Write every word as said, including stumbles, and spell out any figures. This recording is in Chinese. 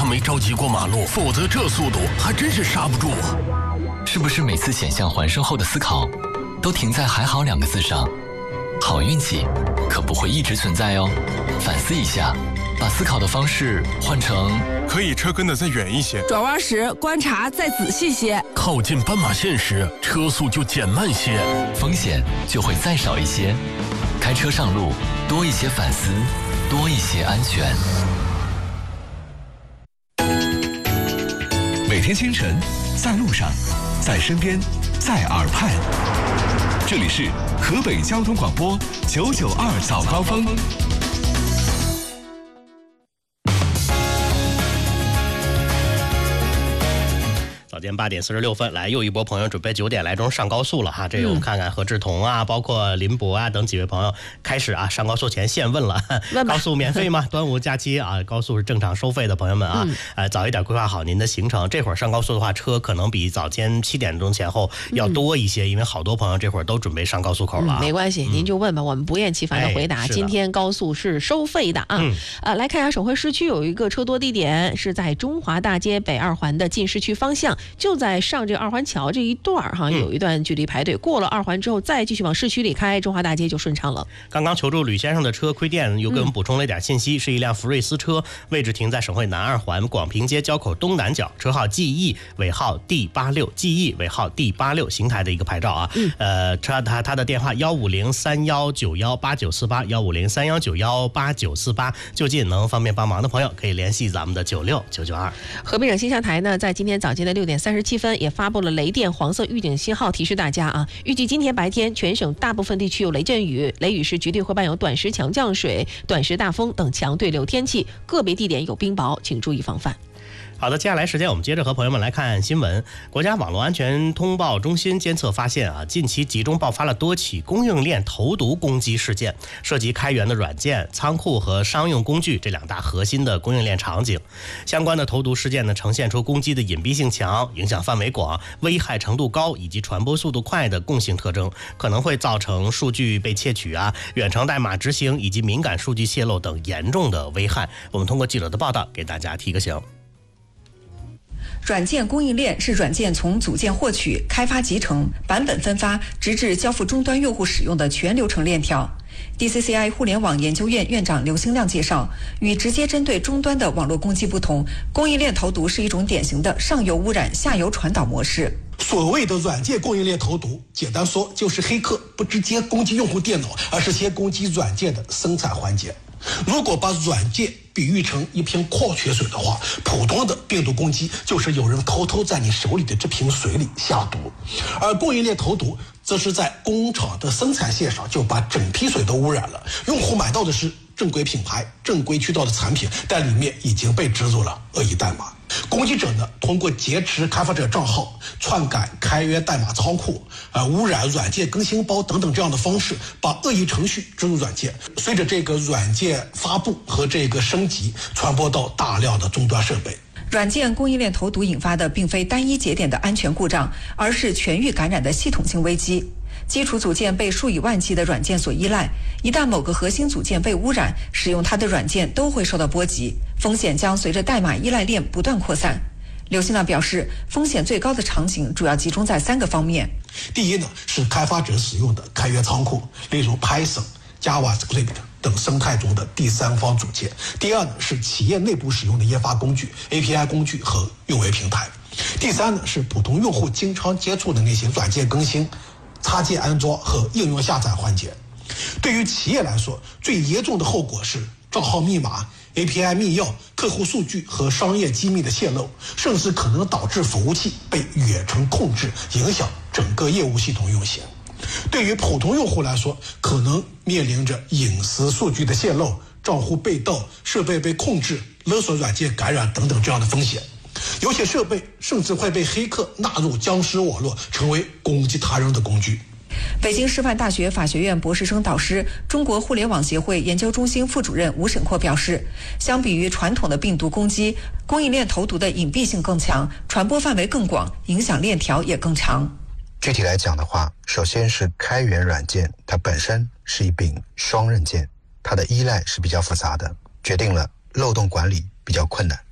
没着急过马路，否则这速度还真是刹不住啊！ 是不是每次险象环生后的思考，都停在还好两个字上？好运气可不会一直存在哦，反思一下，把思考的方式换成可以车跟得再远一些， 转弯时观察再仔细些， 靠近斑马线时车速就减慢些， 风险就会再少一些。开车上路，多一些反思，多一些安全。 每天清晨，在路上，在身边，在耳畔，这里是河北交通广播九九二早高峰。 早间八点四十六分，来又一波朋友准备九点来钟上高速了哈。这个我们看看何志同啊，包括林博啊等几位朋友开始啊上高速前现问了， 问高速免费吗？端午假期啊，高速是正常收费的，朋友们啊，嗯、呃早一点规划好您的行程。这会儿上高速的话，车可能比早间七点钟前后要多一些，嗯、因为好多朋友这会儿都准备上高速口了、啊嗯。没关系，您就问吧，我们不厌其烦的回答。 哎、 今天高速是收费的啊。嗯、呃，来看一下省会市区有一个车多地点是在中华大街北二环的进市区方向，就在上这个二环桥这一段哈，有一段距离排队，嗯、过了二环之后再继续往市区里开，中华大街就顺畅了。 刚刚求助吕先生的车亏电又给我们补充了一点信息，嗯、是一辆福睿斯车，位置停在省会南二环广平街交口东南角，车号 G E 尾号 D 八六 G E 尾号 D 八六邢台的一个牌照啊。嗯、呃，车他他的电话幺五零三幺九幺八九四八幺五零三幺九幺八九四八，就近能方便帮忙的朋友可以联系咱们的九六九九二。 河北省气象台呢，在今天早间的六点三十七分也发布了雷电黄色预警信号，提示大家啊，预计今天白天全省大部分地区有雷阵雨，雷雨时局地会伴有短时强降水、短时大风等强对流天气，个别地点有冰雹，请注意防范。 好的，接下来时间我们接着和朋友们来看新闻。国家网络安全通报中心监测发现啊，近期集中爆发了多起供应链投毒攻击事件，涉及开源的软件、仓库和商用工具这两大核心的供应链场景。相关的投毒事件呢，呈现出攻击的隐蔽性强、影响范围广、危害程度高以及传播速度快的共性特征，可能会造成数据被窃取啊、远程代码执行以及敏感数据泄露等严重的危害。我们通过记者的报道给大家提个醒。 软件供应链是软件从组件获取、开发集成、版本分发，直至交付终端用户使用的全流程链条。D C C I 互联网研究院院长刘兴亮介绍，与直接针对终端的网络攻击不同，供应链投毒是一种典型的上游污染、下游传导模式。 所谓的软件供应链投毒，简单说就是黑客不直接攻击用户电脑，而是先攻击软件的生产环节。如果把软件比喻成一瓶矿泉水的话，普通的病毒攻击就是有人偷偷在你手里的这瓶水里下毒，而供应链投毒则是在工厂的生产线上就把整批水都污染了，用户买到的是正规品牌、正规渠道的产品，但里面已经被植入了恶意代码。攻击者呢，通过劫持开发者账号、篡改开源代码仓库、呃污染软件更新包等等这样的方式，把恶意程序植入软件，随着这个软件发布和这个升级，传播到大量的终端设备。 软件供应链投毒引发的并非单一节点的安全故障，而是全域感染的系统性危机。基础组件被数以万计的软件所依赖，一旦某个核心组件被污染，使用它的软件都会受到波及，风险将随着代码依赖链不断扩散。刘兴亮表示，风险最高的场景主要集中在三个方面。 第一呢，是开发者使用的开源仓库，例如 Python、JavaScript 等生态中的第三方组件。第二呢，是企业内部使用的研发工具、A P I 工具和运维平台。第三呢，是普通用户经常接触的那些软件更新、插件安装和应用下载环节。对于企业来说，最严重的后果是账号密码、A P I 密钥、客户数据和商业机密的泄露，甚至可能导致服务器被远程控制，影响整个业务系统运行。对于普通用户来说，可能面临着隐私数据的泄露、账户被盗、设备被控制、勒索软件感染等等这样的风险。有些设备甚至会被黑客纳入僵尸网络，成为攻击他人的工具。 北京师范大学法学院博士生导师、中国互联网协会研究中心副主任吴沈阔表示，相比于传统的病毒攻击，供应链投毒的隐蔽性更强，传播范围更广，影响链条也更长。 具体来讲的话，首先是开源软件，它本身是一柄双刃剑，它的依赖是比较复杂的，决定了漏洞管理比较困难。